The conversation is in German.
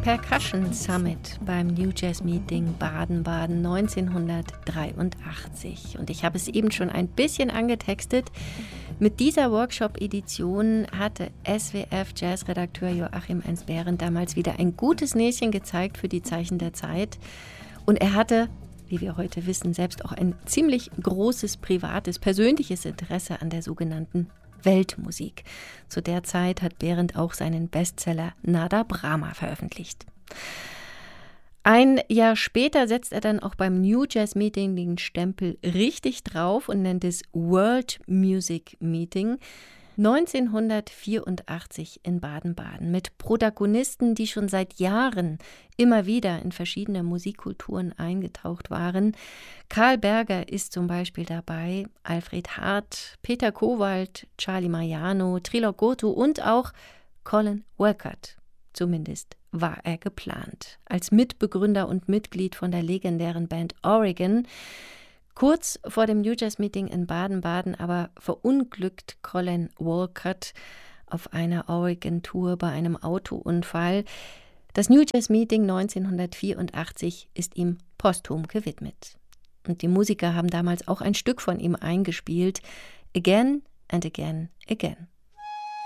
Percussion Summit beim New Jazz Meeting Baden-Baden 1983. Und ich habe es eben schon ein bisschen angetextet. Mit dieser Workshop-Edition hatte SWF-Jazz-Redakteur Joachim Ensberend damals wieder ein gutes Näschen gezeigt für die Zeichen der Zeit. Und er hatte, wie wir heute wissen, selbst auch ein ziemlich großes privates, persönliches Interesse an der sogenannten Weltmusik. Zu der Zeit hat Berend auch seinen Bestseller Nada Brahma veröffentlicht. Ein Jahr später setzt er dann auch beim New Jazz Meeting den Stempel richtig drauf und nennt es World Music Meeting 1984 in Baden-Baden mit Protagonisten, die schon seit Jahren immer wieder in verschiedene Musikkulturen eingetaucht waren. Karl Berger ist zum Beispiel dabei, Alfred Hart, Peter Kowald, Charlie Mariano, Trilok Gottu und auch Colin Urquhart. Zumindest war er geplant. Als Mitbegründer und Mitglied von der legendären Band Oregon. Kurz vor dem New Jazz Meeting in Baden-Baden aber verunglückt Colin Urquhart auf einer Oregon-Tour bei einem Autounfall. Das New Jazz Meeting 1984 ist ihm posthum gewidmet. Und die Musiker haben damals auch ein Stück von ihm eingespielt. Again and Again, Again.